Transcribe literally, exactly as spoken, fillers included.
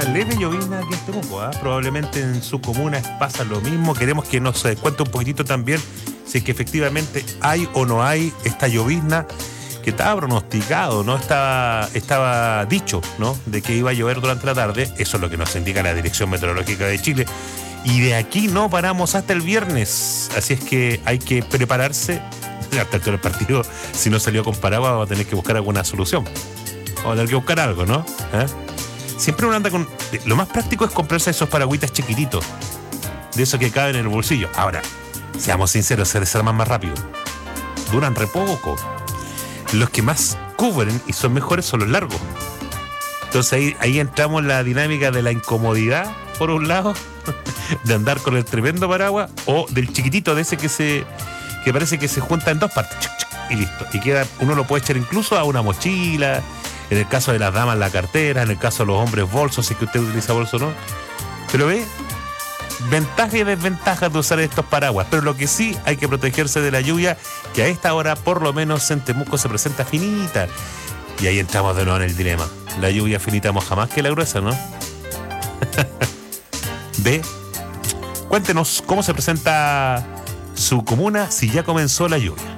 una leve llovizna aquí en Temuco, ¿eh? Probablemente en su comuna pasa lo mismo. Queremos que nos cuente un poquitito también si es que efectivamente hay o no hay esta llovizna que estaba pronosticado, ¿no? Estaba, estaba dicho, ¿no? De que iba a llover durante la tarde. Eso es lo que nos indica la Dirección Meteorológica de Chile. Y de aquí no paramos hasta el viernes. Así es que hay que prepararse. Hasta el partido, si no salió con paraguas, vamos a tener que buscar alguna solución. Vamos a tener que buscar algo, ¿no? ¿Eh? Siempre uno anda con... Lo más práctico es comprarse esos paragüitas chiquititos. De esos que caben en el bolsillo. Ahora, seamos sinceros, se desarman más rápido. Duran re poco. Los que más cubren y son mejores son los largos. Entonces ahí, ahí entramos en la dinámica de la incomodidad, por un lado, de andar con el tremendo paraguas, o del chiquitito de ese que se que parece que se junta en dos partes, chuc, chuc, y listo. Y queda, uno lo puede echar incluso a una mochila, en el caso de las damas la cartera, en el caso de los hombres bolsos, si es que usted utiliza bolso o no. Pero ve, ventajas y desventajas de usar estos paraguas, pero lo que sí hay que protegerse de la lluvia, que a esta hora por lo menos en Temuco se presenta finita. Y ahí entramos de nuevo en el dilema. La lluvia finita moja más que la gruesa, ¿no? Ve, cuéntenos cómo se presenta su comuna si ya comenzó la lluvia.